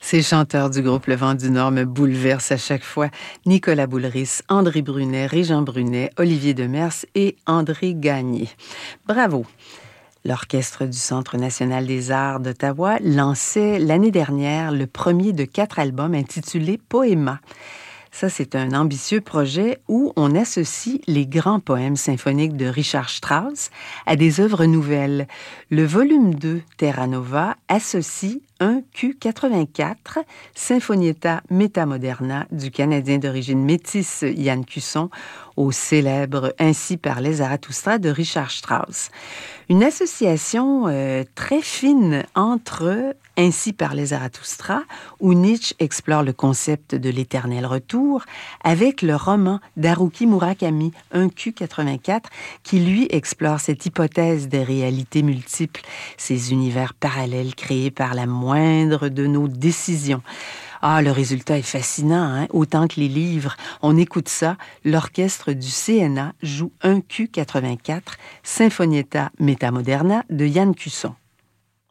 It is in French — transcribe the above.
Ces chanteurs du groupe Le Vent du Nord me bouleversent à chaque fois. Nicolas Boulris, André Brunet, Régent Brunet, Olivier Demers et André Gagné. Bravo! L'Orchestre du Centre national des arts d'Ottawa lançait l'année dernière le premier de 4 albums intitulé Poéma. Ça, c'est un ambitieux projet où on associe les grands poèmes symphoniques de Richard Strauss à des œuvres nouvelles. Le volume 2, Terra Nova, associe un Q84, Sinfonietta Metamoderna du Canadien d'origine métisse Yann Cusson, au célèbre Ainsi parlait Zarathustra de Richard Strauss. Une association très fine entre Ainsi parlait Zarathustra, où Nietzsche explore le concept de l'éternel retour, avec le roman d'Haruki Murakami, un Q84, qui lui explore cette hypothèse des réalités multiples, ces univers parallèles créés par la moindre de nos décisions. Ah, le résultat est fascinant, hein? Autant que les livres. On écoute ça, l'orchestre du CNA joue un Q84, Sinfonietta Metamoderna de Yann Cusson.